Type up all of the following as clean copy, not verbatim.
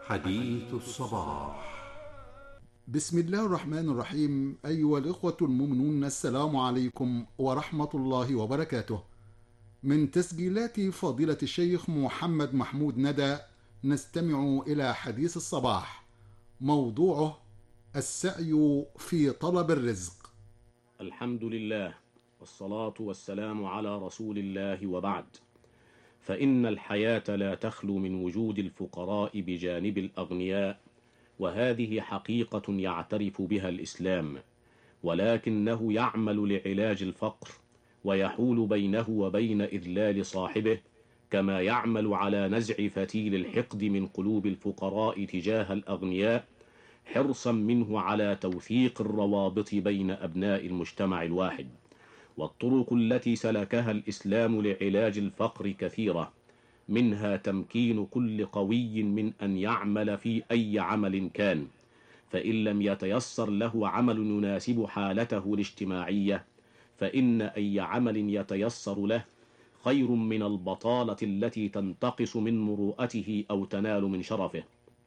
حديث الصباح. بسم الله الرحمن الرحيم. أيها الإخوة المؤمنون، السلام عليكم ورحمة الله وبركاته. من تسجيلات فضيلة الشيخ محمد محمود ندى نستمع إلى حديث الصباح، موضوعه السعي في طلب الرزق. الحمد لله، والصلاة والسلام على رسول الله، وبعد. فإن الحياة لا تخلو من وجود الفقراء بجانب الأغنياء، وهذه حقيقة يعترف بها الإسلام، ولكنه يعمل لعلاج الفقر ويحول بينه وبين إذلال صاحبه، كما يعمل على نزع فتيل الحقد من قلوب الفقراء تجاه الأغنياء، حرصا منه على توثيق الروابط بين أبناء المجتمع الواحد. والطرق التي سلكها الإسلام لعلاج الفقر كثيرة، منها تمكين كل قوي من أن يعمل في أي عمل كان، فإن لم يتيسر له عمل يناسب حالته الاجتماعية، فإن أي عمل يتيسر له خير من البطالة التي تنتقص من مروءته أو تنال من شرفه.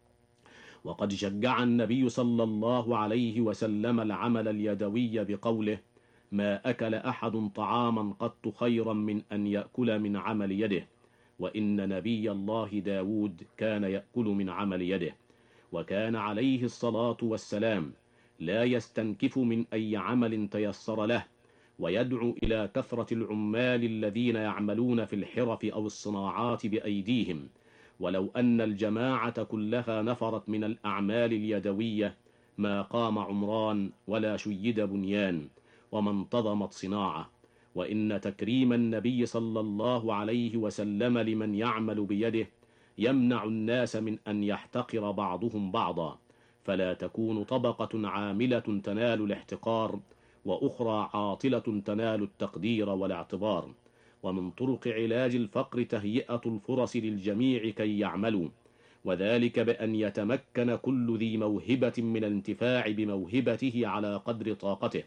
وقد شجع النبي صلى الله عليه وسلم العمل اليدوي بقوله: ما أكل أحد طعاما قط خيرا من أن يأكل من عمل يده، وإن نبي الله داود كان يأكل من عمل يده. وكان عليه الصلاة والسلام لا يستنكف من أي عمل تيسر له، ويدعو إلى كثرة العمال الذين يعملون في الحرف أو الصناعات بأيديهم، ولو أن الجماعة كلها نفرت من الأعمال اليدوية ما قام عمران ولا شيد بنيان وما انتظمت صناعة. وإن تكريم النبي صلى الله عليه وسلم لمن يعمل بيده يمنع الناس من أن يحتقر بعضهم بعضا، فلا تكون طبقة عاملة تنال الاحتقار وأخرى عاطلة تنال التقدير والاعتبار. ومن طرق علاج الفقر تهيئة الفرص للجميع كي يعملوا، وذلك بأن يتمكن كل ذي موهبة من الانتفاع بموهبته على قدر طاقته.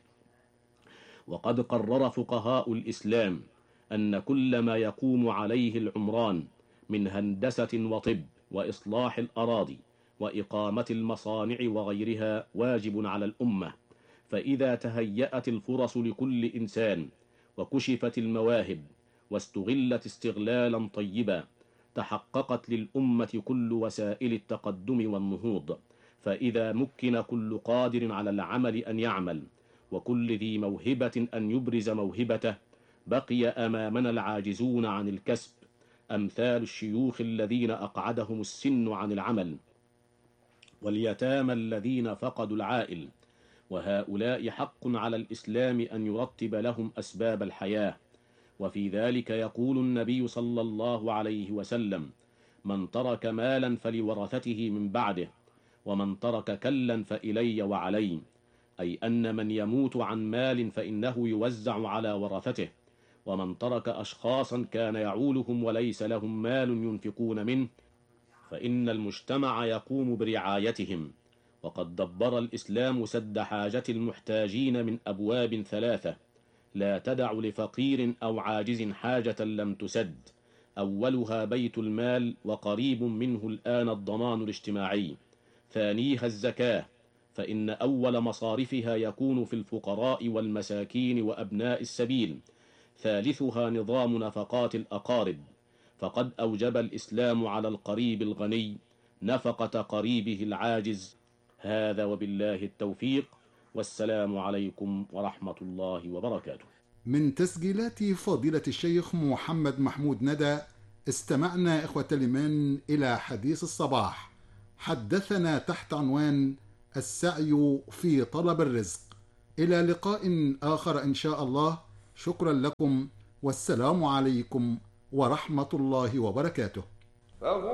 وقد قرر فقهاء الإسلام أن كل ما يقوم عليه العمران من هندسة وطب وإصلاح الأراضي وإقامة المصانع وغيرها واجب على الأمة، فإذا تهيأت الفرص لكل إنسان وكشفت المواهب واستغلت استغلالا طيبا، تحققت للأمة كل وسائل التقدم والنهوض. فإذا مكن كل قادر على العمل أن يعمل، وكل ذي موهبة أن يبرز موهبته، بقي أمامنا العاجزون عن الكسب، أمثال الشيوخ الذين أقعدهم السن عن العمل، واليتامى الذين فقدوا العائل، وهؤلاء حق على الإسلام أن يرتب لهم أسباب الحياة. وفي ذلك يقول النبي صلى الله عليه وسلم: من ترك مالا فلورثته من بعده، ومن ترك كلا فإلي وعلي، أي أن من يموت عن مال فإنه يوزع على ورثته، ومن ترك أشخاصا كان يعولهم وليس لهم مال ينفقون منه فإن المجتمع يقوم برعايتهم. وقد دبر الإسلام سد حاجة المحتاجين من أبواب ثلاثة لا تدع لفقير أو عاجز حاجة لم تسد: أولها بيت المال، وقريب منه الآن الضمان الاجتماعي. ثانيها الزكاة، فإن أول مصارفها يكون في الفقراء والمساكين وأبناء السبيل. ثالثها نظام نفقات الأقارب، فقد أوجب الإسلام على القريب الغني نفقة قريبه العاجز. هذا وبالله التوفيق، والسلام عليكم ورحمة الله وبركاته. من تسجيلات فضيلة الشيخ محمد محمود ندى استمعنا إخوة الإيمان إلى حديث الصباح، حدثنا تحت عنوان السعي في طلب الرزق. إلى لقاء آخر إن شاء الله. شكرا لكم، والسلام عليكم ورحمة الله وبركاته.